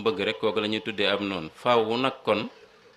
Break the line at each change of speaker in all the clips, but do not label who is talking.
bëgg rek kooku la ñuy tuddee ab noonu faaw nag kon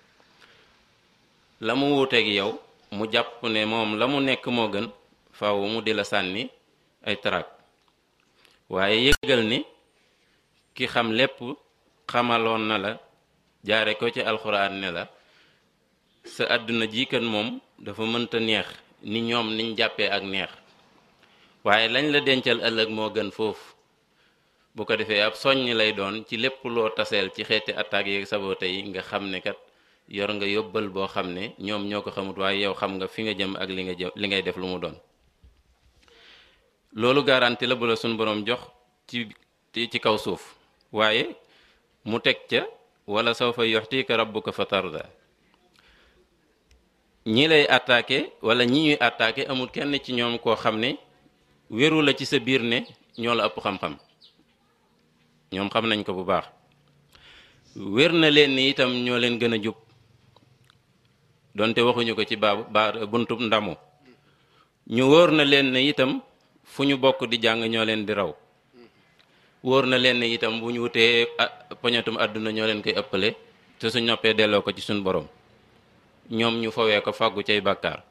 la mu wuuteeg yow mu jàpp ne moom la mu nekk moo gën faaw mu di la sànni ay traak waaye yëgal ni ki xam lépp xamaloon na la jaare ko ci alxuraan ne la sa àdduna ji kan moom dafa mënta neex ni ñoom niñ jàppee ak neex waaye lañ la dencal ëllëg moo gën foofu bu ko defee ab soññ lay doon ci lépp loo taseel ci xeeti attaques yeeg sabote yi nga xam ne kat yor nga yóbbal boo xam ne ñoom ñoo ko xamut waaye yow xam nga fi nga jëm ak li ngay def lu mu doon loolu garanti la bu la suñ boroom jox ci kaw suuf waaye mu teg ca wala sawfa yuxtika rabbuka fa tarda ñi lay attaqué wala ñi ñuy attaqué amul kenn ci ñoom koo xam ne wéru la ci sa biir ne ñoo la ëpp xam-xam ñoom xam nañ ko bu baax wér na leen ni itam ñoo leen gën a jub donte waxuñu ko ci buntub ndamu ñu wóor na leen ne itam fu ñu bokk di jàng ñoo leen di raw wóor na leen ne itam bu ñu wutee poñatum àdduna ñoo leen koy ëppale te suñ noppee delloo ko ci suñ borom ñoom ñu fawee ko fàggu cay bàkkaar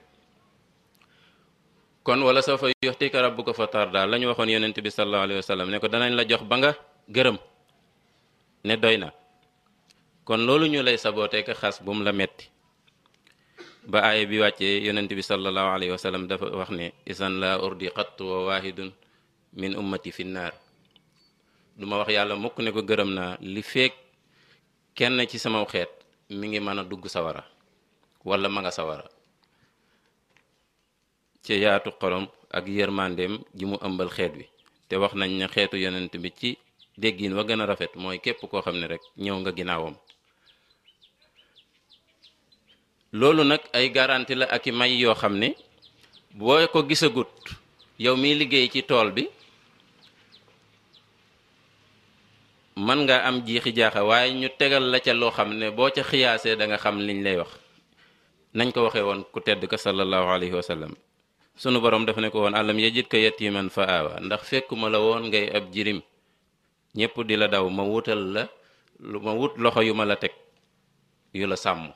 kon wala sawfa yuxtika rabbuka fa tarda la ñu waxoon yonent bi sallallahu alayhi wa sallam ne ko danañ la jox ba nga gërëm ne doy na kon loolu ñu lay sabootee ka xas bu mu la metti ba aaya bi wàccee yonent bi sallallahu alayhi wa sallam dafa wax ne isan la urdi xattu wa wahidun min ummati fi naar duma wax yàlla mukk ne ko gërëm naa li feek kenn ci sama xeet mi ngi mën a dugg sawara wala ma nga sawara ci yaatu xolom ak yërmandeem ji mu ëmbal xeet wi te wax nañ ne xeetu yonent bi ci déggin wa gën a rafet mooy képp koo xam ne rek ñëw nga ginnaawam loolu nag ay garanti la ak i may yoo xam ne boo ko gisagut yow miy liggéey ci tool bi mën nga am jiixi jaaxa waaye ñu tegal la ca loo xam ne boo ca xiyaasee da nga xam liñ lay wax nañ ko waxee woon ku tedd ka sallallahu alayhi wa sallam sunu borom dafa ne ko woon alam yajidka yatiman fa aawa ndax fekkuma la woon ngay ab jirim ñépp di la daw ma wutal la ma wut loxo yu ma la teg yu la sàmm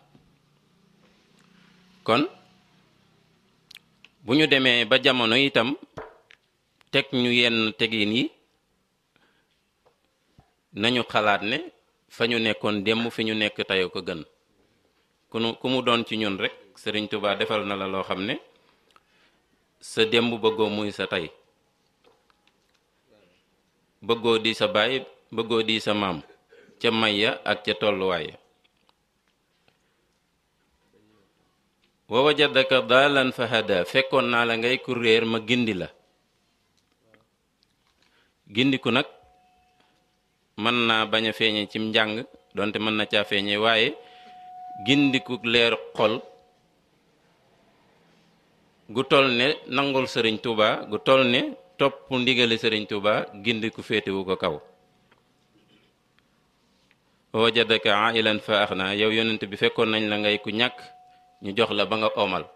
kon bu ñu demee ba jamono itam teg ñu yenn tegin yi nañu xalaat ne fa ñu nekkoon démb fi ñu nekk tey ko gën ku mu doon ci ñun rek Sëriñ Tuubaa defal na la loo xam ne sa démb bëggoo muy sa tey bëggoo di sa baay bëggoo di sa maam ca may ya ak ca tolluwaay ya wa wajadaka daalan fa hada fekkoon naa la ngay ku réer ma gindi la gindiku nag mën naa bañ a feeñe cim njàng donte mën na caa feeñe waaye gindiku leer xol gu toll ne nangul Sëriñ Tuuba gu toll ne topp ndigali Sëriñ Tuuba gindiku féetewu ko kaw wajadaka ailan fa axna yow yonent bi fekkoon nañ la ngay ku ñàkk ñu jox la ba nga omal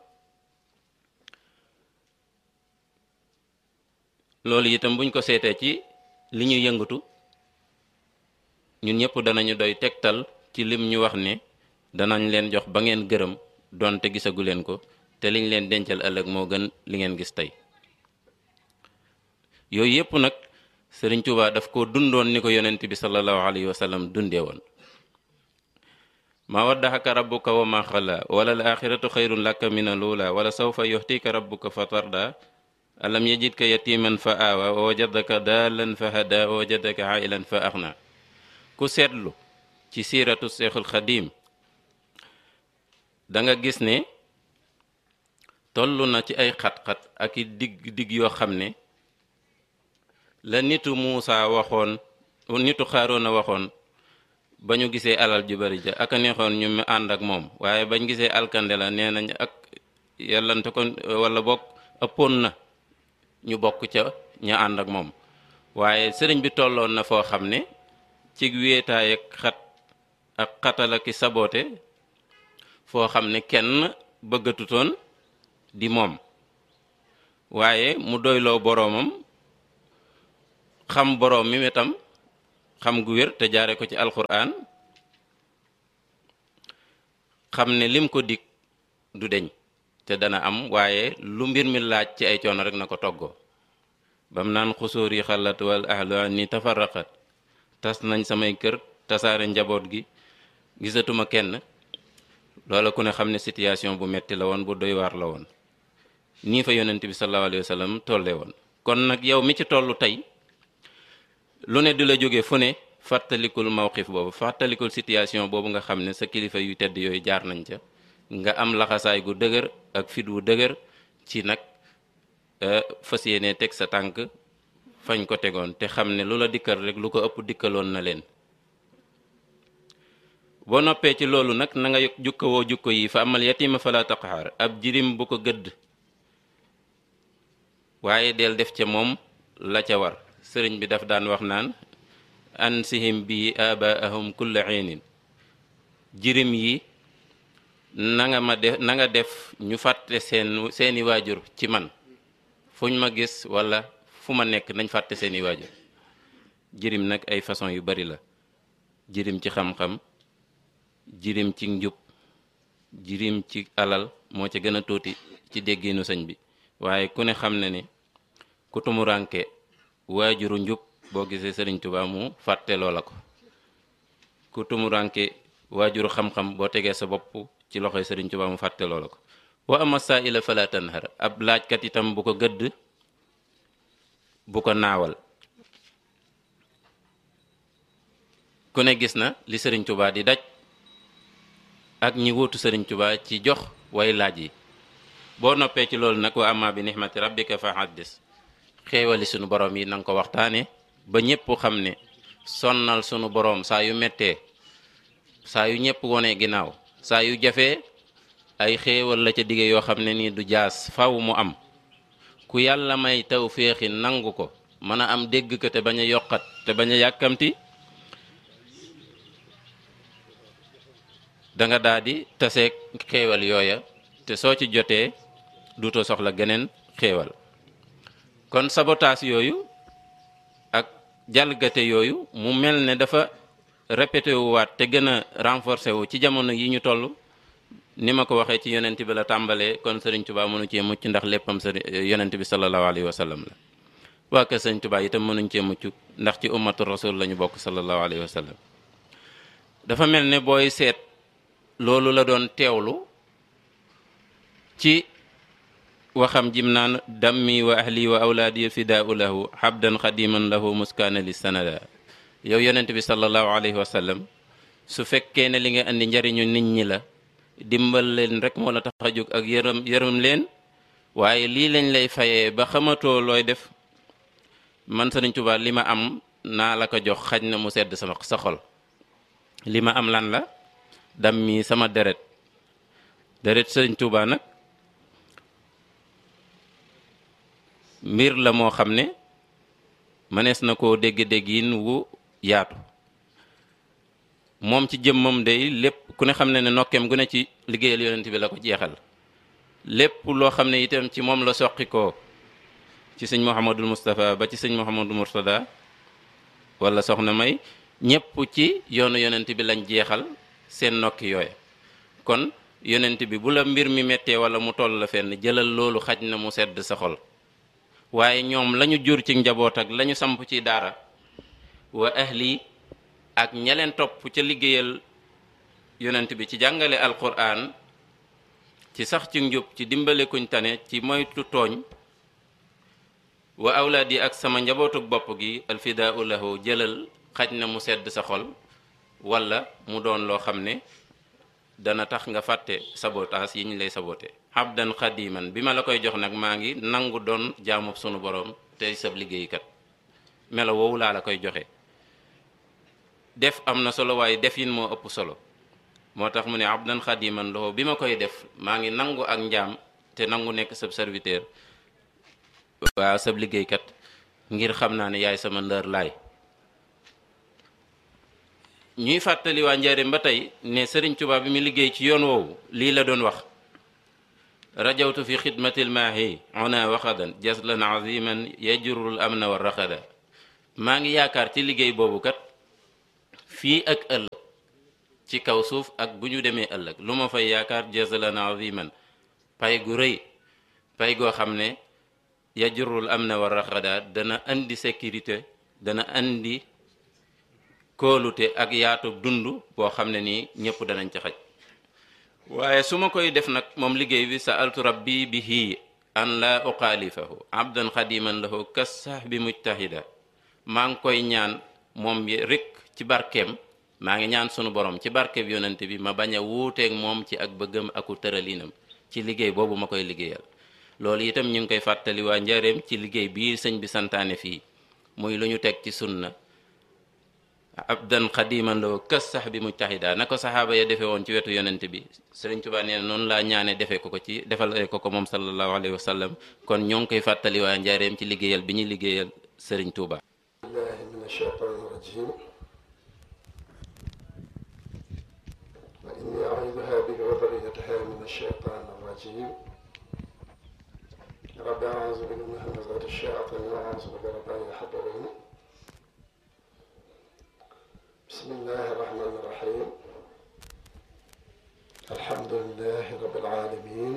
loolu itam buñ ko seetee ci li ñu yëngatu ñun ñëpp danañu doy tegtal ci lim ñu wax ne danañ leen jox ba ngeen gërëm donte gisagu leen ko te liñ leen dencal ëllëg moo gën li ngeen gis tey yooyu yëpp nag Sëriñ Tuubaa daf ko dundoon ni ko yonent bi sallallahu alayhi wa sallam dundee woon ma waddaxaka rabbuka wa ma xala wala al axiratu xayrun laka min al ula wala sawfa yuxtika rabbuka fa tarda alam yajidka yatiman fa aawa wa wajadaka daalan fa hada wa wajadaka ailan fa axna ku seetlu ci siiratu Seexul Xadiim da nga gis ne toll na ci ay xat-xat ak i digg yoo xam ne la nitu Muusa waxoon nitu Xaaroona waxoon ba ñu gisee alal ju bari ja ak a neexoon ñu mu ànd ak moom waaye bañ gisee alkande la nee nañ ak yàllante ko wala bokk ëppoon na ñu bokk ca ña ànd ak moom waaye sëriñ bi tolloon na foo xam ne ci wéetaay ak xatal ak saboote foo xam ne kenn bëggatutoon di moom waaye mu doyloo boroomam xam boroom mi itam xam gu wér te jaare ko ci alquran xam ne lim ko dig du deñ te dana am waaye lu mbir mi laaj ci ay coono rek na ko toggoo bam naan xusóor yi xalat wal ahlu ni tafarraqat tas nañ samay kër tasaare njaboot gi gisatuma kenn loola ku ne xam ne situation bu metti la woon bu doy waar la woon nii fa yonent bi sallallahu alayhi wa sallam tolle woon kon nag yow mi ci tollu tey lu ne di la jóge fu ne fàttalikul mawqif boobu fàttalikul situation boobu nga xam ne sa kilifa yu tedd yooyu jaar nañ ca nga am laxasaay gu dëgër ak fit wu dëgër ci nag fas yéene teg sa tànk fañ ko tegoon te xam ne lu la dikkal rek lu ko ëpp dikkaloon na leen boo noppee ci loolu nag na nga jukkawoo jukko yi fa amal yatima fala taqhar ab jirim bu ko gëdd waaye del def ca moom la ca war sëriñ bi daf daan wax naan ansihim bi abaahum kulla xiinin jirim yi na nga def ñu fàtte seeni waajur ci man fuñ ma gis wala fu ma nekk nañ fàtte seeni waajur jirim nag ay façon yu bari la jirim ci xam-xam jirim ci njub jirim ci alal moo ca gën a tuuti ci dégginu sëñ bi waaye ku ne xam ne ni ku tumuranke waajuru njub boo gisee Sëriñ Tuubaa mu fàtte loola ko ku tumuranke waajuru xam-xam boo tegee sa bopp ci loxoy Sëriñ Tuubaa mu fàtte loola ko wa ama saa'ila fala tanhar ab laajkat itam bu ko gëdd bu ko naawal ku ne gis na li Sëriñ Tuubaa di daj ak ñi wuutu Sëriñ Tuubaa ci jox way laaj yi boo noppee ci loolu nag wa amma bi nihmati rabbika fa haddis xéewali sunu borom yi nanga ko waxtaane ba ñépp xam ne sonnal sunu borom saa yu mettee saa yu ñépp wonee ginnaaw saa yu jafee ay xéewal la ca dige yoo xam ne nii du jaas faw mu am ku yàlla may tawféexi nangu ko mën a am dégg ko te bañ a yokkat te bañ a yàkkamti danga daldi taseeg xéewal yooya te soo ci jotee duutoo soxla geneen xéewal kon sabotaas yooyu ak jalgate yooyu mu mel ne dafa répété wu waat te gën a renforcé wu ci jamono yi ñu toll ni ma ko waxee ci yonent bi la tàmbalee kon Sëriñ Tuubaa mënu cee mucc ndax léppam yonent bi sallallahu alayhi wa sallam la waa kër Sëriñ Tuubaa itam mënuñ cee mucc ndax ci ummatu rasul la ñu bokk sallallahu alayhi wa sallam dafa mel ne booy seet loolu la doon teewlu ci waxam jim naan dammi wa ahli wa awlaadi fidaau lahu habdan xadiman lahu muskaana li sanada yow yonent bi sallallahu alayhi wa sallam su fekkee ne li nga andi njariñu nit ñi la dimbal leen rek moo la tax a jóg ak yërëm leen waaye lii lañ lay fayee ba xamatoo looy def man Sëriñ Tuubaa li ma am naa la ko jox xaj na mu sedd sa xol li ma am lan la dammi sama deret Sëriñ Tuubaa nag mbir la moo xam ne mënees na koo dégg-déggin wu yaatu moom ci jëmmam day lépp ku ne xam ne ne nokkeem gu ne ci liggéeyal yonent bi la ko jeexal lépp loo xam ne itam ci moom la soqi ko ci sëñ Mouhamadul Moustapha ba ci sëñ Mouhamadul Mourtada wala soxna May ñépp ci yoonu yonent bi lañ jeexal seen nokki yooya kon yonent bi bu la mbir mi mettee wala mu toll la fenn jëlal loolu xaj na mu sedd sa xol waaye ñoom lañu jur ci njaboot ak lañu samp ci daara wa ahli ak ñaleen topp ca liggéeyal yonent bi ci jàngale alquran ci sax ci njub ci dimbale kuñ tane ci moytu tooñ wa awlaadi ak sama njabootuk bopp gi alfidaau lahu jëlal xaj na mu sedd sa xol wala mu doon loo xam ne dana tax nga fàtte sabotaas yi ñu lay sabote abdan xadiman bi ma la koy jox nag maa ngi nangu doon jaamub sunu borom tey sab liggéeykat melo woowu laa la koy joxe def am na solo waaye defin moo ëpp solo moo tax mu ne abdan xadiman loxo bi ma koy def maa ngi nangu ak njaam te nangu nekk sab serviteur waaw sab liggéeykat ngir xam naa ne yaay sama ndër laay ñuy fàttali waa njaareem ba tey ne Sëriñ Tuubaa bi mu liggéey ci yoon woowu lii la doon wax rajawtu fi xidmatil maahi ona waxadan jaslan aziman yajurul amna wa raxada maa ngi yaakaar ci liggéey boobu kat fii ak ëllëg ci kaw suuf ak bu ñu demee ëllëg lu ma fay yaakaar jazalan aziman pay gu rëy pay goo xam ne yajurul amna wa raxada dana andi sécurité dana andi kóolute ak yaatu dund boo xam ne nii ñëpp danañ ci xaj waaye su ma koy def nag moom liggéey bi sa'altu rabbi bihi an la uxaalifahu abdan xadiman lahu kas sahbi mujtahida maa ngi koy ñaan moom rek ci barkeem maa ngi ñaan sunu borom ci barkeem yonente bi ma bañ a wuuteeg moom ci ak bëggam aku tëralinam ci liggéey boobu ma koy liggéeyal loolu itam ñu ngi koy fàttali waa Njaaréem ci liggéey bii sëñ bi santaane fii muy lu ñu teg ci sunna abdan xadiman lahu kas sahbi mujtahida na ko saxaaba ya defee woon ci wetu yonente bi Sëriñ Tuubaa nee na noonu laa ñaane defee ko ci defal ko moom sallallahu alayhi wa sallam kon ñoo ngi koy fàttali waa Njaaréem ci liggéeyal bi ñuy liggéeyal Sëriñ Tuubaa.
billahi min ash-shaytaani rajim wa inni a'uuduha bika wa dhurriyyataha min ash-shaytaani rajim rabbi a'uuzu bika min hamazaati ash-shayaatiin wa a'uuzu bika rabbi an yahduruun bismillahi rahmaani rahiim alhamdulillahi rabbil aalamiin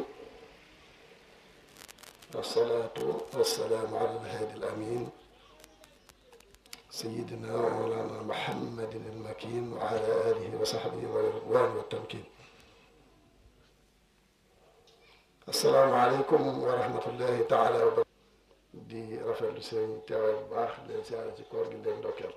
wassalaatu wassalaamu ala al-haadi al-amiin sayyidina wa mawlaana muhammadin al-makiin wa ala aalihi wa sahbihi wa ridwaani wa tamkiin assalaamu aleykum wa rahmatullahi taala wa barakaatuh di rafetlu seen teewaay bu baax leen siyaare ci koor gi leen ndokkeel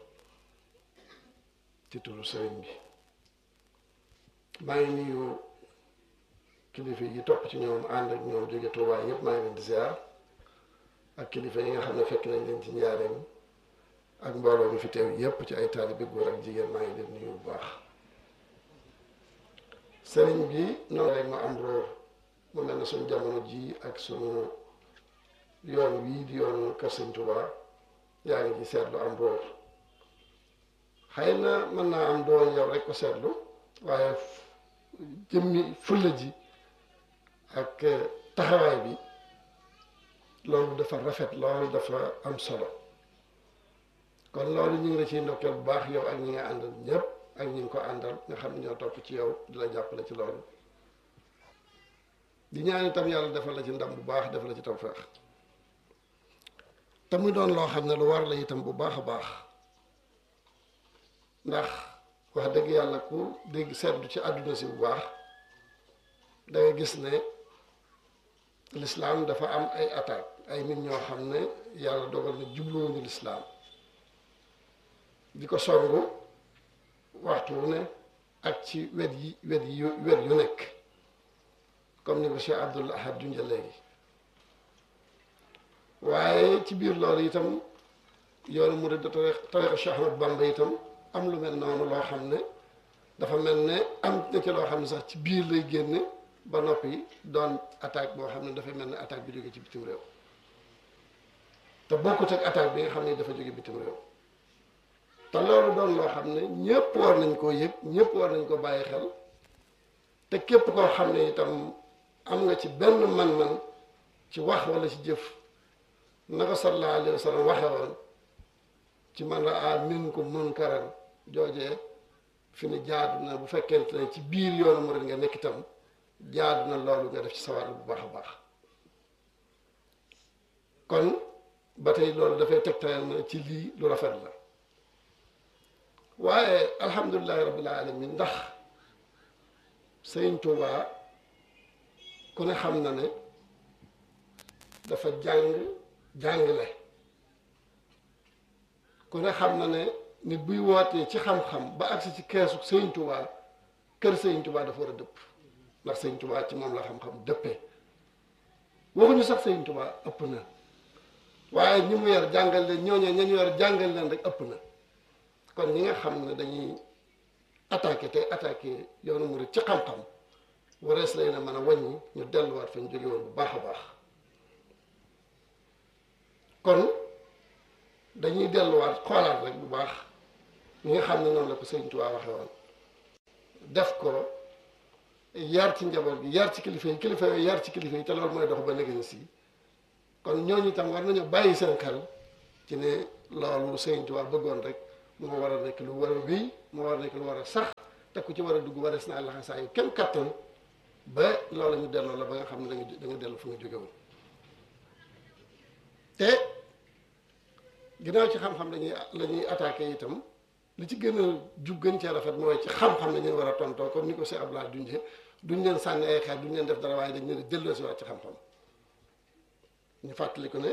ci turu sëriñ bi maa ngi nuyu kilifa yi topp ci ñoom ànd ak ñoom jóge Tuubaa yëpp maa ngi leen di ziar ak kilifa yi nga xam ne fekk nañ leen ci Njaaréem ak mbooloo mi fi teew yëpp ci ay taalibe góor ak jigéen maa ngi leen nuyu bu baax sëriñ bi noonu rek ma am róor mu mel ne suñu jamono ji ak suñu yoon wii di yoonu kër Sëriñ Tuubaa yaa ngi ci seetlu am róor xëy na mën naa am doon yow rek ko seetlu waaye jëmmi fulla ji ak taxawaay bi loolu dafa rafet loolu dafa am solo kon loolu ñu ngi la ciy ndokkeel bu baax yow ak ñi nga àndal ñëpp ak ñi nga ko àndal nga xam ne ñoo topp ci yow di la jàppale ci loolu di ñaan itam yàlla defal la ci ndam bu baax defal la ci tawfeex te muy doon loo xam ne lu war la itam bu baax a baax ndax wax dëgg yàlla ku dégg seetlu ci àdduna si bu baax da nga gis ne lislaam dafa am ay attaque ay nit ñoo xam ne yàlla dogal na jubluwuñu lislaam di ko songu waxtu wu ne ak ci wet yu nekk comme ni ko Cheikh Abdoul Ahad junja léegi waaye ci biir loolu itam yoonu murid tariqa Cheikh Ahmad Bamba itam am lu mel noonu loo xam ne dafa mel ne am na ci loo xam ne sax ci biir lay génne ba noppi doon attaque boo xam ne dafay mel ne attaque bi jóge ci bitim réew te bokkut ak attaque bi nga xam ne dafa jóge bitim réew te loolu doon loo xam ne ñëpp war nañ koo yëg ñëpp war nañ ko bàyyi xel te képp koo xam ne itam am nga ci benn man-man ci wax wala ci jëf naka sallallahu alayhi wa sallam waxe woon ci man raa minkum munkaran joojee fi ne jaadu na bu fekkente ne ci biir yoonu murid nga nekk itam jaadu na loolu nga def ci sawar bu baax a baax kon ba tey loolu dafay tegtal na ci lii lu rafet la waaye alhamdulilahi rabbil alamin ndax Sëriñ Tuubaa ku ne xam na ne dafa jàngale ku ne xam na ne nit buy wootee ci xam-xam ba agsi ci keesu Sëriñ Tuubaa kër Sëriñ Tuubaa dafa war a dëpp ndax Sëriñ Tuubaa ci moom la xam-xam dëppee waxuñu sax Sëriñ Tuubaa ëpp na waaye ñi mu yor jàngal leen ñooñee ña ñu yor jàngal leen rek ëpp na kon ñi nga xam ne dañuy attaqué tey attaqué yoonu murid ci xam-xam warees lay na mën a wàññi ñu delluwaat fa ñu jóge woon bu baax a baax kon dañuy delluwaat xoolaat rek bu baax ñi nga xam ne noonu la ko Sëriñ Tuubaa waxe woon def ko yar ci njaboot gi yar ci kilifa yi kilifa yooyu yar ci kilifa yi te loolu mooy dox ba léegi si kon ñooñu itam war nañu bàyyi seen xel ci ne loolu Sëriñ Tuubaa bëggoon rek moo war a nekk lu war a wéy moo war a nekk lu war a sax te ku ci war a dugg warees naa laxasaa yu kenn kattan ba loola ñu delloo la ba nga xam ne da nga dellu fu nga jóge woon te ginnaaw ci xam-xam la ñuy attaqué itam li ci gën a jub gën cee rafet mooy ci xam-xam la ñuy war a tontoo comme ni ko Cheikh Abdoulaye dundee duñ leen sànni ay xeer duñ leen def dara waaye dañ leen delloo si waat ci xam-xam ñu fàttali ko ne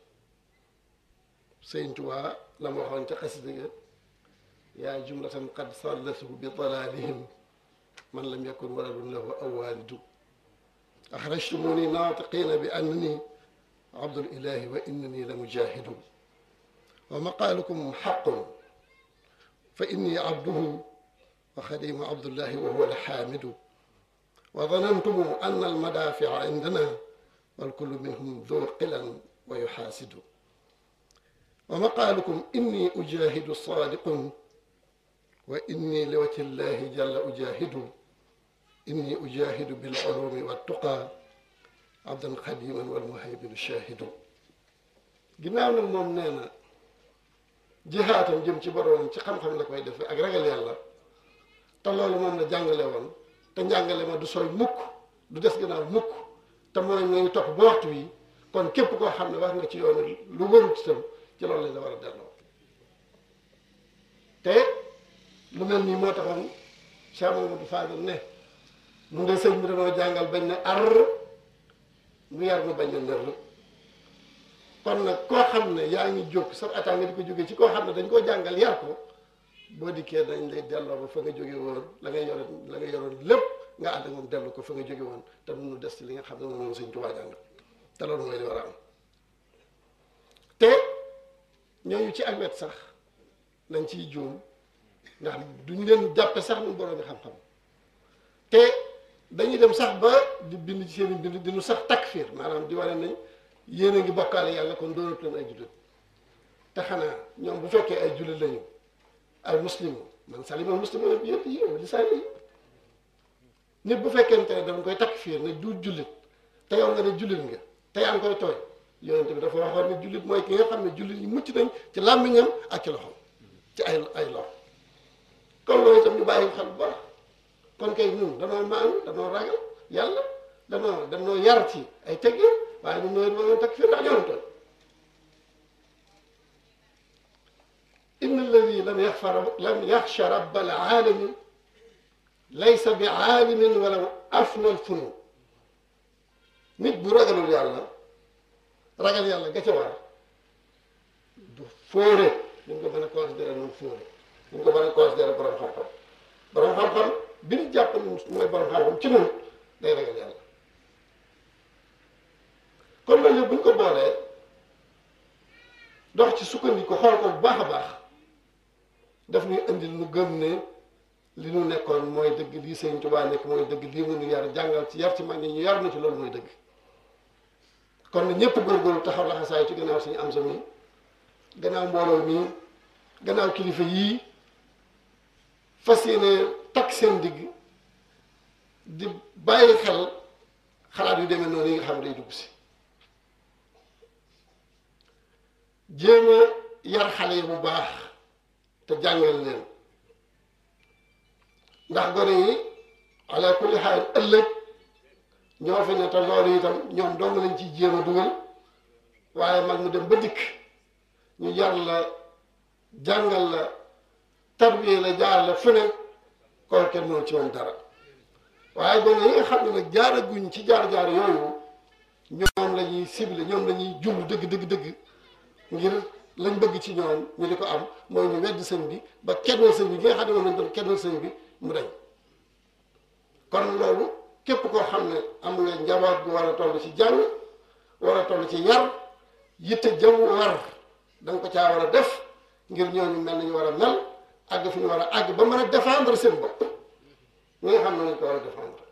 Sëñ Tuubaa la ma waxoon ca xasida ga yaa jumlatan qad sallasuhu bi dalalihim man lam yakun waladun lahu aw walidu axrajtumuni naatiqina bi annani abdul ilahi wa innani la mujahidu wa maqaalukum xaqun fa inni abduhu wa xadimu abdullahi wa huwa alxaamidu wa danantum anna almadaafica indana walkullu minhum du qilan wa yuxaasidu wa maqaalukum inni ujahidu saadiqun wa inni li wajhi llahi jalla ujahidu inni ujahidu bil ulumi wattuqa abdan xadiman wal muhayminu shahidu ginnaaw nag moom nee na jihaatam jëm ci boroomam ci xam-xam la koy defee ak ragal yàlla te loolu moom la jàngale woon te njàngale ma du sooy mukk du des gannaaw mukk te mooy ñooy topp ba waxtu wi kon képp koo xam ne wax nga ci yoonu lu warut itam ci loolu lañ la war a delloo te lu mel nii moo taxoon Cheikh Mamadou Fadel ne mun de sëñ bi dañoo jàngal bañ ne ar mu yar nu bañ ne nër kon nag koo xam ne yaa ngi jóg sa attaque nga di ko jógee ci koo xam ne dañ koo jàngal yar ko boo dikkee dañ lay delloo ba fa nga jóge woon la nga yoroon lépp nga ànd ak moom dellu ko fa nga jóge woon te nu des ci li nga xam ne moom Sëñ Tuubaa jàngal te loolu mooy li war a am te ñooñu ci ak wet sax nañ ciy juum ndax duñ leen jàppe sax nu borom xam-xam te dañuy dem sax ba di bind ci seen i bind dinu sax takfir maanaam di wane nañ yéen a ngi bokkaale yàlla kon doonatu leen ay jullit te xanaa ñoom bu fekkee ay jullit lañu al muslimu man salima muslimu bi yëpp yi lisaani nit bu fekkente ne dama koy takfir ne du jullit te yow nga ne jullit nga te yaa ngi koy tooy yonent bi dafa waxoon ne jullit mooy ki nga xam ne jullit yi mucc nañ ci làmmiñam ak ci loxo ci ay loxo kon loolu itam ñu bàyyi xel bu baax kon kay ñun danoo maanu danoo ragal yàlla danoo yar ci ay teggin waaye ñun ñooy doon takfir ndax ñoo tooy inna alladi lam yaxsha rabbal alamin laysa bi aalimin wala afna al funun nit bu ragalul yàlla ragal yàlla ga ca war du fóore ñu ko mën a considéré noonu fóore ñu ko mën a considéré borom xam-xam bi ñu jàpp mooy borom xam-xam ci noonu day ragal yàlla kon loolu yëpp bu ñu ko boolee dox ci sukkandiku xool ko bu baax a baax daf ñuy indil nu gëm ne li nu nekkoon mooy dëgg lii Sëñ Tuubaa nekk mooy dëgg lii mu nu yar jàngal ci yar ci mag ñi ñu yar na ci loolu mooy dëgg kon nag ñëpp góorgóorlu taxaw laxasaay ci gannaaw suñu am sa mi gannaaw mbooloo mi gannaaw kilifa yii fas yéene takk seen digg di bàyyi xel xalaat yu demee noonu yi nga xam day dugg si jéem a yar xale yi bu baax te jàngal leen ndax gone yi ala kulli xaal ëllëg ñoo fi ne te loolu itam ñoom dong lañ ciy jéem a dugal waaye mag mu dem ba dikk ñu yar la jàngal la tarbiye la jaar la fu ne koo kenn mënul ci woon dara waaye gone yi nga xam ne nag jaaraguñ ci jaar-jaar yooyu ñoom la ñuy ciblé ñoom la ñuy jublu dëgg ngir lañ bëgg ci ñoom ñu di ko am mooy ñu wedd sëñ bi ba kennal sëñ bi nga xam ne moom lañ doon kennal sëñ bi mu dañ kon loolu képp koo xam ne am nga njaboot bu war a toll ci jàng war a toll ci yar yitte jëm war da nga ko caa war a def ngir ñooñu mel nañu war a mel àgg fi ñu war a àgg ba mën a défendre seen bopp ñi nga xam ne nañ ko war a défendre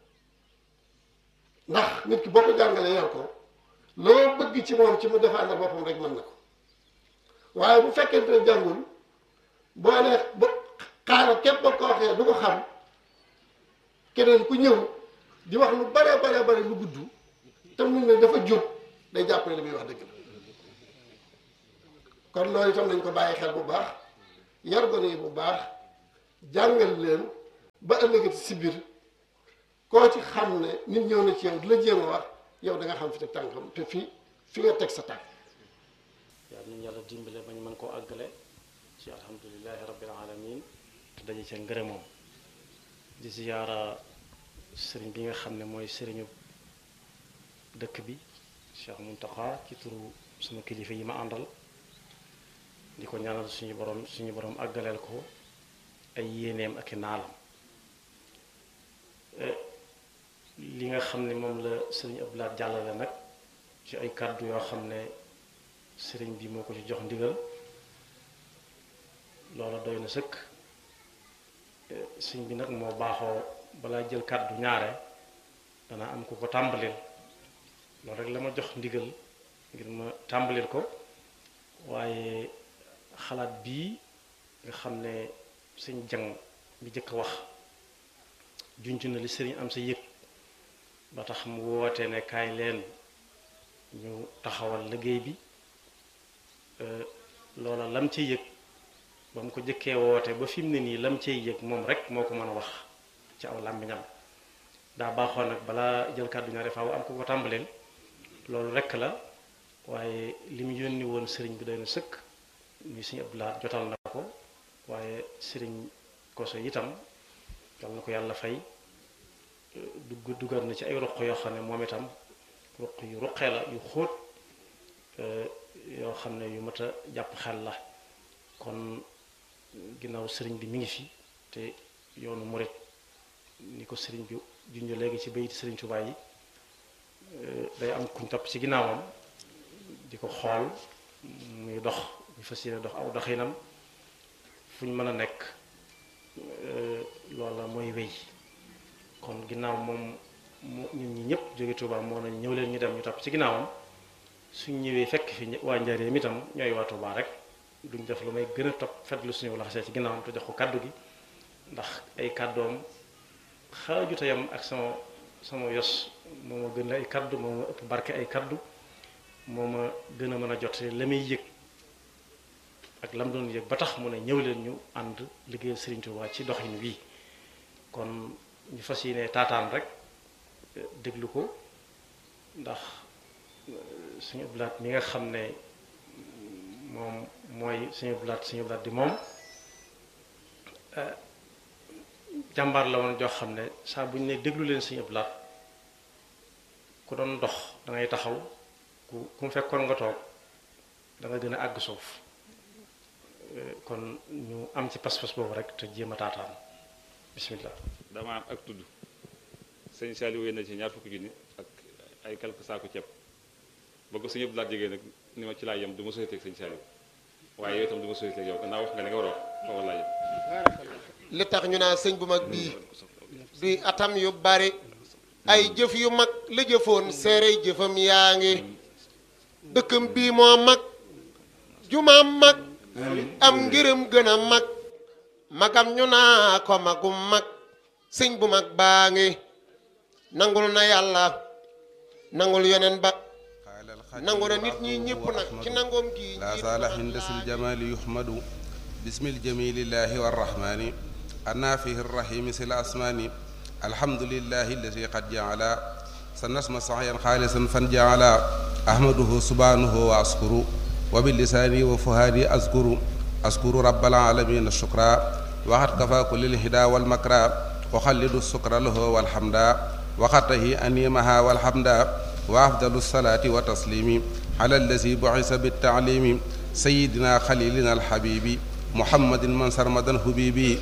ndax nit ki boo ko jàngalee yar ko loo bëgg ci moom ci mu défendre boppam rek mën na ko waaye bu fekkente ne jàngul boo nee ba xaaral képp ba ko waxee du ko xam keneen ku ñëw di wax lu bare lu gudd te mu ne dafa jub day jàpp ne li muy wax dëgg la kon loolu itam nañ ko bàyyi xel bu baax yar gone yi bu baax jàngal leen ba ëllëgati si biir koo ci xam ne nit ñëw na ci yow di la jéem a wax yow da nga xam fi teg tànkam te fi nga teg sa tànk.
yàlla nañu yàlla dimbale ba ñu mën koo àggale ci alhamdulilahi rabbil alamin te daje ca ngërëmoom. di ziyaara sëriñ bi nga xam ne mooy sëriñu dëkk bi Cheikh Mountakha ci turu sama kilifa yi ma àndal di ko ñaanal suñu borom àggaleel ko ay yéeneem ak i naalam. li nga xam ne moom la sëriñ Abdou Lahad jàllale nag ci ay kàddu yoo xam ne sëriñ bi moo ko ci jox ndigal loola doy na sëkk. sëriñ bi nag moo baaxoo balaa jël kàddu ñaare dana am ku ko tàmbalil loolu rek la ma jox ndigal ngir ma tàmbalil ko waaye xalaat bii nga xam ne sëñ jang bi jëkk a wax junj na li sëriñ am sa yëg ba tax mu woote ne kaay leen ñu taxawal liggéey bi loola lam ci yëg ba mu ko jëkkee woote ba fi mu ne nii lam cey yëg moom rek moo ko mën a wax ci aw làmmiñam daa baaxoon nag balaa jël kàddu ñaari faaw am ko ko tàmbaleel loolu rek la waaye li mu yónni woon sëriñ bi doy na sëkk muy sëriñ Abdou Lahad jotal na ko waaye sëriñ Koso itam yal na ko yàlla fay duggal na ci ay ruq yoo xam ne moom itam ruq yu ruqee la yu xóot yoo xam ne yu mat a jàpp xel la kon ginnaaw sëriñ bi mi ngi fi te yoonu murit ni ko sëriñ bi junj léegi ci bayit sëriñ Tuubaa yi day am kuñ topp ci ginnaawam di ko xool muy dox ñu fas yéene dox aw doxinam fu ñu mën a nekk loola mooy wéy kon ginnaaw moom ñun ñi ñëpp jóge Tuubaa moo nañ ñëw leen ñu dem ñu topp ci ginnaawam suñ ñëwee fekk fi waa Njaaréem itam ñooy waa Tuubaa rek duñ def lu may gën a topp fetlu suñu laxasee ci ginnaawam te jox ko kaddu gi ndax ay kaddoom xaajutayam ak sama yos moo ma gën a ay kaddu moo ma ëpp barke ay kaddu moo ma gën a mën a jot la muy yëg ak lam doon yëg ba tax mu ne ñëw leen ñu ànd liggéeyal Sëriñ Tuubaa ci doxin wii kon ñu fas yéene taataan rek déglu ko ndax suñu Abdou Lahad mi nga xam ne moom mooy suñu Abdou Lahad di moom jàmbaar la woon joo xam ne saa bu ñu ne déglu leen suñu Abdou Lahad ku doon dox da ngay taxaw ku mu fekkoon nga toog da nga gën a àgg suuf kon ñu am ci pas-pas boobu rek te jéem a taataan bismillah.
dama am ak tudd sëñ Saliou wéy na ci 20 junni ak ay quelques saako ceeb ba ko sëñ Abdou Lahad jege nag ni ma ci laa yem du ma société ak sëñ Saliou waaye yow itam du ma société ak yow gannaaw wax nga li nga war a wax foofu laa yem.
li tax ñu naa sëñ bu mag bii duy atam yu bari ay jëf yu mag la jëfoon seerey jëfam yaa ngi dëkkam bii moo mag jumaam mag am ngërëm gën a mag magam ñu naa ko magum mag sëñ bu mag baa ngi nangul na yàlla nangul yeneen ba nangu na nit ñi ñëpp nag ci nangoom gi
la saala hindasil jamali yuhmadu bismil jamilillahi warrahmani annafihi rrahimi sil asmani alhamdulillahi allati qad jaala sanasma sahyan xaalisan fan jaala ahmaduhu subhanahu wa askuru wa bilisani wa fuhadi askuru rabbal alamin shukra waxat kafa kulil hida wal makra wa xallidu sukra lahu walhamda waxatahi animaha walhamda wa afdalu salaati wa taslimi ala allazi bu'isa bittaalimi sayidina xalilina alxabibi muhammadin man sarmadan hubibi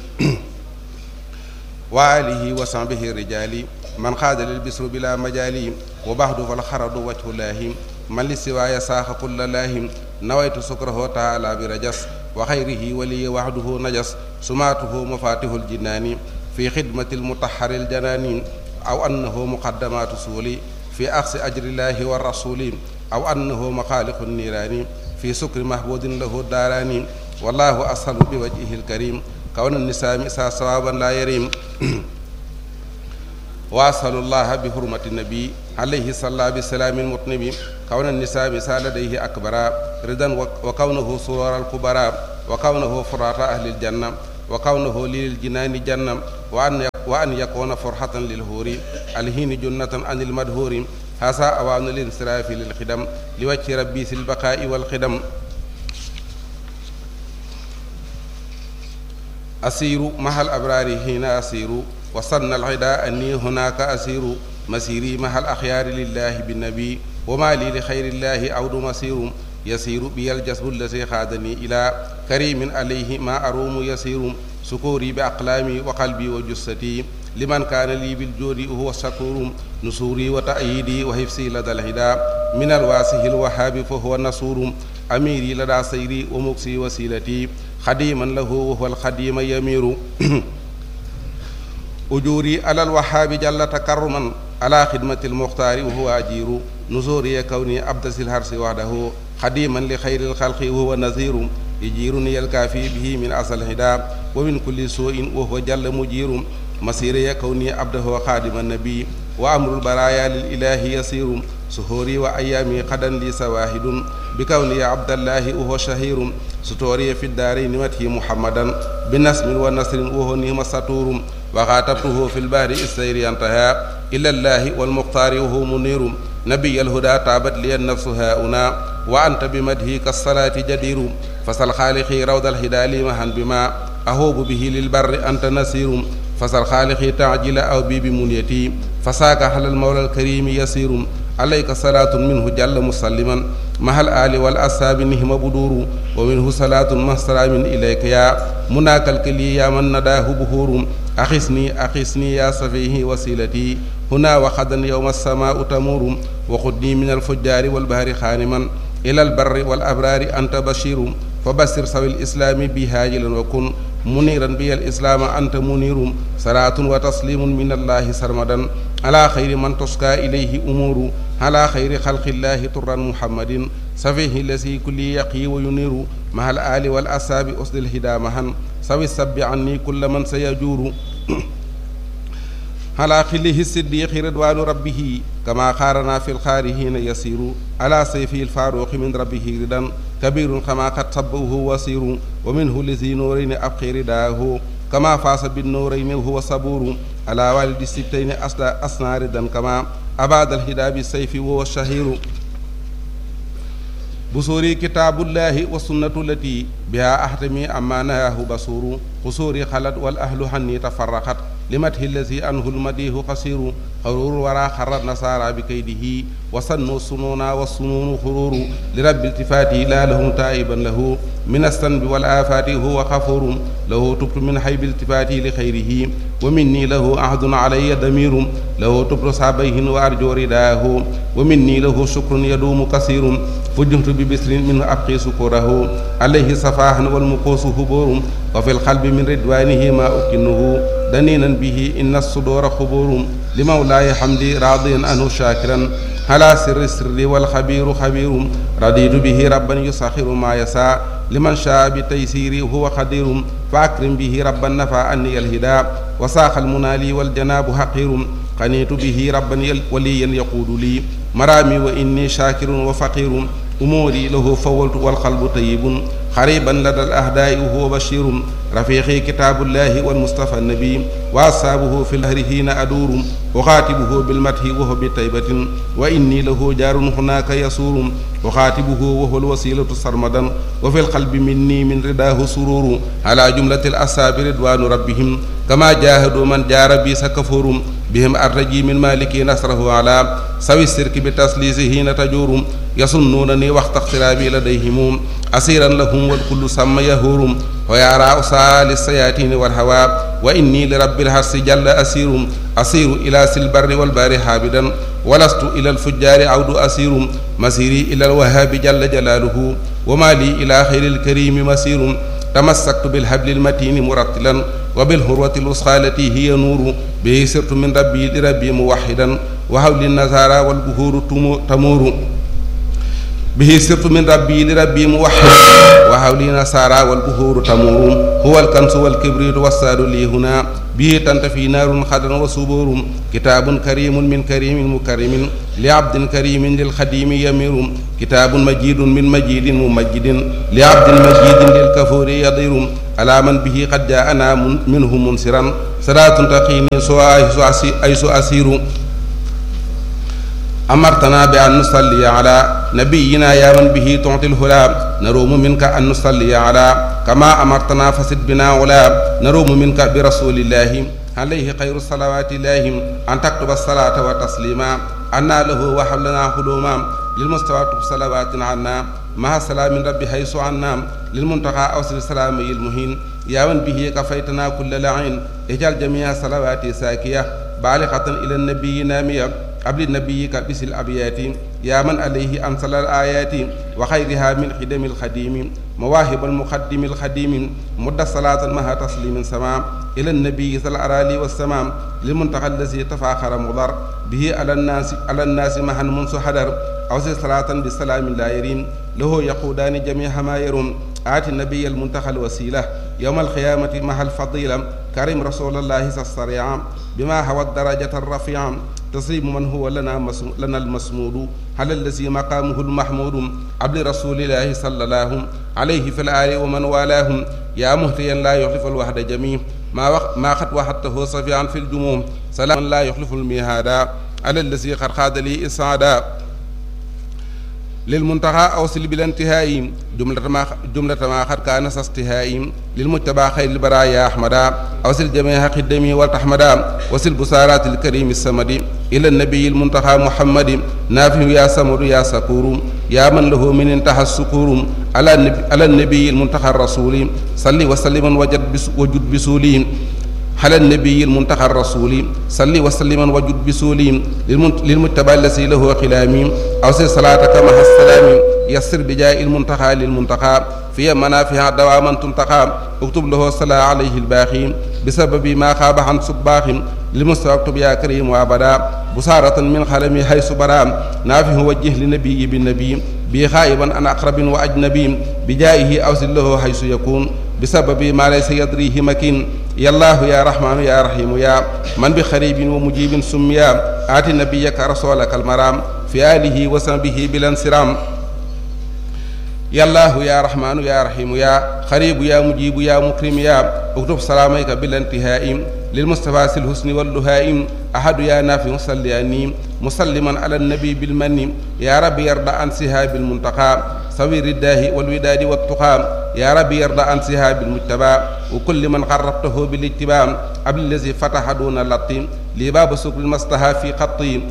wa alihi wa sahbihi rijali man xaada lil bisru bila majali wa baxdu fal xaradu wajhu laahi man li siwaaya saaxa kulla laahi nawaytu sukrahu taala bi rajas wa xayrihi waliyi waxduhu najas sumaatuhu mafatihul jinaani fi xidmati lmutaxari ljanaani aw annahu muqaddamaatu suuli fi axsi ajrillahi wa rasuli aw annahu maxaaliqu niiraani fi sukri mahbudin lahu daaraani wallahu ashalu bi wajhihi lkarim kawna nisaami sa sawaban la yarim wa ashalu llaha bi hurmati nabi alayhi salla bi salaamin mutnibi kawna nisaami sa ladayhi akbara ridan wa kawnahu surora alkubara وكونه فرات أهل الجنة وكونه للجنان جنة وأن يكون فرحة للهور الهين جنة عن المدهور هذا أوان الانصراف للخدم لوجه ربي في البقاء والخدم أسير مع الأبرار هنا أسير وصلنا العداء أني هناك أسير مسيري مع الأخيار لله بالنبي وما لي لخير الله عود مسير يسير بي الجسد الذي خادني إلى كريم عليه ما أروم يسير سكوري بأقلامي وقلبي وجستي لمن كان لي بالجود وهو الشكور نصوري وتأييدي وحفظي لدى الهدى من الواسه الوهاب فهو النصور أميري لدى سيري ومكسي وسيلتي خديما له وهو الخديم يمير أجوري على الوهاب جل تكرما على خدمة المختار وهو أجير نزوري كوني أبدس الهرس وحده خديما لخير الخلق وهو نذير يجيرني الكافي به من أصل الهدى ومن كل سوء وهو جل مجير مسيري كوني عبده خادم النبي وأمر البرايا للإله يسير سهوري وأيامي قدا لي سواهد بكوني عبد الله وهو شهير ستوري في الدارين مته محمدا بنسم ونصر وهو نعم سطور وخاطبته في البحر السير انتهى إلى الله والمختار وهو منير نبي الهدى تابت لي النفس هاؤنا وأنت بمدهي كالصلاة جدير فسل خالقي روض الهدى لي مهن بما أهوب به للبر أنت نسير فسل خالقي تعجل أو بي بمنيتي فساك على المولى الكريم يسير عليك صلاة منه جل مسلما مع الآل والأصحاب نهم بدور ومنه صلاة مع سلام إليك يا مناك الكلي يا من نداه بهور أخسني يا سفيه وسيلتي هنا وخدا يوم السماء تمور وخدني من الفجار والبهر خانما إلى البر والأبرار أنت بشير فبشر سوي الإسلام بهاجلا وكن منيرا بي الإسلام أنت منير صلاة وتسليم من الله سرمدا على خير من تسكى إليه أمور على خير خلق الله طرا محمد سفيه الذي كل يقي وينير مع الآل والأصحاب أسد الهدى مهن سوي السب عني كل من سيجور على خله الصديق رضوان ربه كما خارنا في الخارهين يسير على سيفه الفاروق من ربه ردا كبير كما قد صبه وسير ومنه لذي نورين أبقي رداه كما فاس بالنورين وهو صبور على والد السبتين أصنع ردا كما أباد الهدى بالسيف وهو الشهير بصوري كتاب الله والسنة التي بها أحتمي أما نهاه بصور قصوري خلد والأهل حني تفرقت لمته الذي أنه المديه قصير خرور ورا خرت نصارى بكيده وصنوا السنون والسنون خرور لرب التفاته لا لهم تائبا له من الذنب والآفات هو غفور له تبت من حيب التفاته لخيره ومني له عهد علي ضمير له تبت صعبيه وأرجو رداه ومني له شكر يدوم كثير فجهت ببسر منه أبقي سكره عليه صفاح والمقوس هبور وفي القلب من رضوانه ما أكنه دنينا به إن الصدور خبور لمولاي حمدي راضيا عنه شاكرا على سر السر والخبير خبير رضيت به ربا يسخر ما يسعى لمن شاء بتيسيري وهو قدير فأكرم به ربا نفى عني الهدى وساق المنالي والجناب حقير قنيت به ربا وليا يقود لي مرامي وإني شاكر وفقير أموري له فولت والقلب طيب قريبا لدى الأهداء وهو بشير رفيقي كتاب الله والمصطفى النبي وأصحابه في الهر حين أدور أخاتبه بالمدح وهو بطيبة وإني له جار هناك يسور أخاتبه وهو الوسيلة سرمدا وفي القلب مني من رداه سرور على جملة الأصحاب رضوان ربهم كما جاهدوا من جار بي سكفور بهم أرجي من مالك نصره على سوي السرك بتسليسه حين تجور يصنونني وقت اقترابي لديهم أسيرا لهم والكل سمى يهور ويرى أسال السياتين والهوى وإني لرب الحرس جل أسير إلى سلبر والبار حابدا ولست إلى الفجار عود أسير مسيري إلى الوهاب جل جلاله وما لي إلى خير الكريم مسير تمسكت بالحبل المتين مرتلا وبالهروة الوسخى التي هي نور به سرت من ربي لربي موحدا وحول النزارى والبهور تمور به سرت من ربي لربي موحد وحولي نصارى والبهور تمور هو الكنس والكبريت والساد لي هنا به تنتفي نار خضر وصبور كتاب كريم من كريم مكرم لعبد كريم للخديم يمير كتاب مجيد من مجيد ممجد لعبد مجيد للكفور يضير على من به قد جاءنا منه منصرا صلاة تقيني أيس أسير أمرتنا بأن نصلي على نبينا يا من به تعطي الهلا نروم منك أن نصلي على كما أمرتنا فسد بنا علا نروم منك برسول الله عليه خير الصلوات الله أن تكتب الصلاة وتسليما أنا له وحبلنا حلوما للمستوى صلوات عنا مع سلام ربي حيث عنا للمنتقى أوصل سلامي المهين يا من به كفيتنا كل لعين اجعل جميع صلواتي ساكية بالغة إلى النبي نامية قبل النبي كبس الأبيات يا من عليه أنزل الآيات وخيرها من خدم الخديم مواهب المقدم الخديم مد صلاة مها تسليم سمام إلى النبي ذا الأرالي والسمام للمنتقى الذي تفاخر مضر به على الناس مها منذ حدر أوصي صلاة بسلام لا يريم له يقودان جميع ما يرون آت النبي المنتقى الوسيلة يوم القيامة مع الفضيلة كريم رسول الله الصريع بما هو الدرجة الرفيعة تسليم من هو لنا المسمود على الذي مقامه المحمود عبد رسول الله صلى الله عليه في الآل ومن والاهم يا مهتيا لا يخلف الوحد جميع ما قد وحدته صفيعا في الجموم سلام لا يخلف الميهادا على الذي قد خاد لي إسعادا للمنتهى أوصل بالانتهاء جملة ما قد كان استهاء للمتبع خير البرايا أحمدا أوصل جميع قدمي والتحمدا وصل بسارات الكريم السمد إلى النبي المنتهى محمد نافع يا سمر يا سكور يا من له من انتهى السكور على النبي المنتهى الرسول صلي وسلم وجد بسولي على النبي المنتهى الرسول صلي وسلم وجد بسولي للمتبع الذي له خلامي أوصي صلاتك مع السلام يسر بجاء المنتهى للمنتهى في منافع دواما تنتقى اكتب له صلاة عليه الباقي بسبب ما خاب عن صباح للمستوى اكتب يا كريم وابدا بصارة من خلمي حيث برام نافه وجه لنبي بالنبي بي خائبا عن أقرب وأجنبي بجائه أوصل له حيث يكون بسبب ما ليس يدريه مكين يا الله يا رحمن يا رحيم يا من بخريب ومجيب سميا آت نبيك رسولك المرام في آله وصحبه بلا انصرام يا الله يا رحمن يا رحيم يا خريب يا مجيب يا مكرم يا اكتب سلاميك بلا انتهاء للمصطفى الحسن واللهائم أحد يا نافع صلياني مسلما على النبي بالمن يا رب يرضى عن سهاب المنتقى صوير الداه والوداد والتقى يا رب يرضى عن سهاب المجتبى وكل من قربته بالاتباع قبل الذي فتح دون اللطيم لباب سكر المصطفى في خطي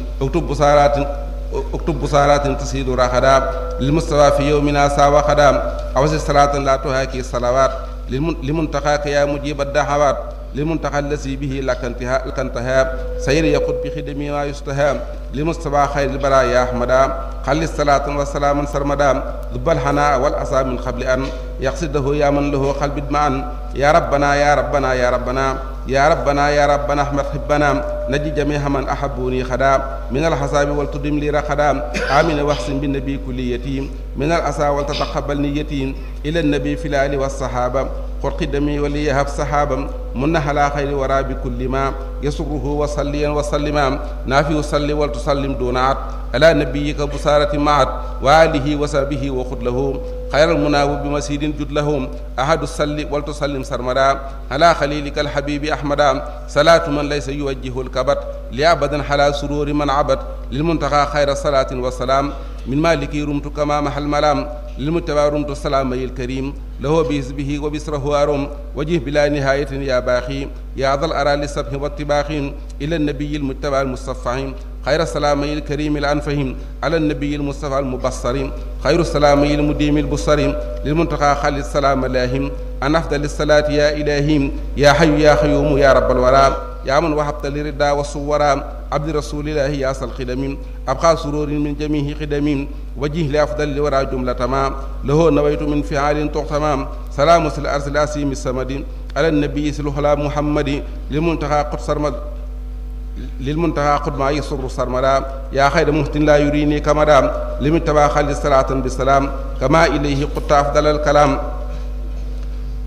اكتب بصارات تسيد راخدا للمستوى في يومنا ساوى خدام أوزي صلاة لا تهاكي الصلوات لمنتقاك يا مجيب الدعوات للمنتقى الذي به لك انتهاء سير يقود بخدمي ما يستهام لمستوى خير البرايا أحمدا خلي الصلاة والسلام سرمدا ذب الحناء والأسى من قبل أن يقصده يا من له قلب ادمعا يا ربنا يا ربنا يا ربنا يا ربنا يا ربنا احمد حبنا نجي جميع من احبوني خدام من الحساب والتدم لي رخدام امين واحسن بالنبي كل يتيم من الاسى ولتتقبل نيتي الى النبي في الال والصحابه قل قدمي وليهب صحابا من على خير ورا بكل ما يسره وصليا وسلما نافي صلي ولتسلم دون عد على نبيك بصارة معد وآله وصحبه وخذ له خير المناوب بمسيد جد لهم أحد الصلي ولتسلم سرمدا على خليلك الحبيب أحمدا صلاة من ليس يوجه الكبت لأبدا حلا سرور من عبد للمنتقى خير صلاة وسلام من مالك رمت كما محل ملام للمتبع رمت السلام الكريم له بحزبه وبسره أرم وجه بلا نهاية يا باخي يا ذا الأرى للسبح والطباخ إلى النبي المتبع المصطفى خير السلامي الكريم الأنفهم على النبي المصطفى المبصر خير السلامي المديم البصر للمنتقى خالد السلام لاهم أن أفضل الصلاة يا إلهي يا حي يا قيوم يا رب الورى يا من وهبت للردى والصورى عبد رسول الله يا أصل خدم أبقى سرور من جميع خدم وجه لأفضل لورى جملة ما له نويت من فعال تغتمام سلام الأرض الأسيم السمد على النبي سلوحلا محمد للمنتقى قدس للمنتهى قد ما يسر سرمدا يا خير مهتن لا يريني كمدا لمن تبا خلي صلاة بسلام كما إليه قد أفضل الكلام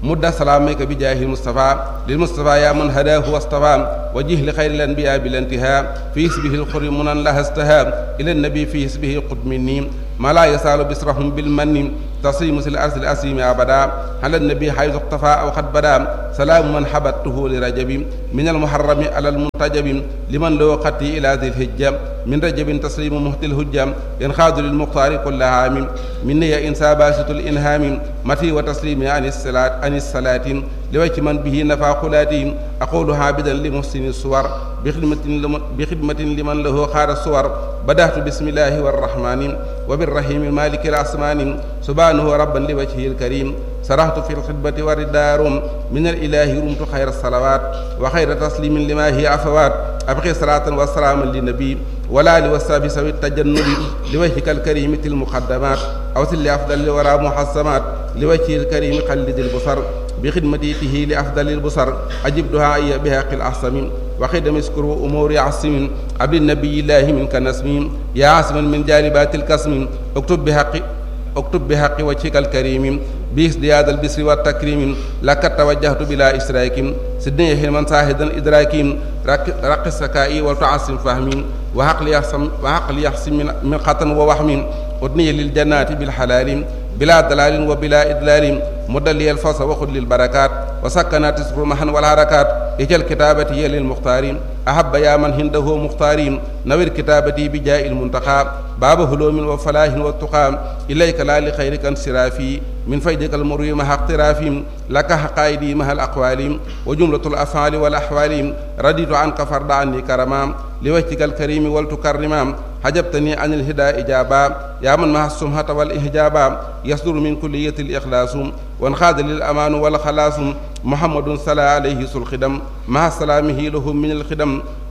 مد سلامك بجاه المصطفى للمصطفى يا من هداه واصطفى وجه لخير الأنبياء بالانتهاء في اسمه الخر منا لها استهاب إلى النبي في اسمه قد مني ما لا يسال بسرهم بالمن تصيم الأرض الأسيم أبدا على النبي حيث اقتفى أو قد بدا سلام من حبته لرجب من المحرم على المنتجب لمن له قتي إلى ذي الهجة من رجب تسليم مهت الهجة ينخاذ للمختار كل عام مني إنسى باسط الإنهام متي وتسليم عن الصلاة لوجه من به نفع خلاتي أقول عابدا لمحسن الصور بخدمة لمن له خار الصور بدأت بسم الله والرحمن وبالرحيم مالك الأسمان سبحانه ربا لوجهه الكريم سرحت في الخدمة والدار من الإله رمت خير الصلوات وخير تسليم لما هي عفوات أبقي صلاة وسلاما للنبي ولا لوساب سوي التجنب لوجهك الكريم المقدمات أوصل لأفضل الورى محسمات لوجهه الكريم قلد البصر بخدمته لأفضل البصر أجب دعائي بحق الأحسم وخدم اسكر أمور عصم عبد النبي الله منك نسم يا عاصما من جالبات الكسم اكتب بحق وجهك الكريم بإزدياد البسر والتكريم لك توجهت بلا إشراك سدني حلما ساهدا إدراك رق السكائي وتعصم فهمين وعقل يحسم من خطن ووهم أدني للجنات بالحلال بلا دلال وبلا إدلال مدلي الفص وخذ للبركات وسكنات اسبر محن والحركات اجل كتابتي للمختارين أحب يا من هنده مختارين نوير كتابتي بجاء المنتقى باب هلوم وفلاح والتقام إليك لا لخيرك انصرافي من فيدك المروي مع اقترافي لك حقائدي مع الأقوال وجملة الأفعال والأحوال رديت عنك فرد عني كرما لوجهك الكريم ولتكرما حجبتني عن الهدى إجابا يا من مع السمحة والإحجابا يصدر من كلية الإخلاص وانخاذ للأمان والخلاص محمد صلى عليه الخدم مع سلامه لهم من الخدم